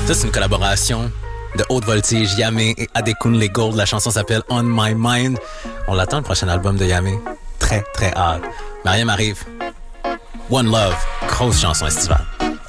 Ça, c'est une collaboration de Haute Voltige, Yamé et Adekunle Gold. La chanson s'appelle On My Mind. On l'attend, le prochain album de Yamé. Très, très hâte. Mariam arrive. One Love, grosse chanson estivale.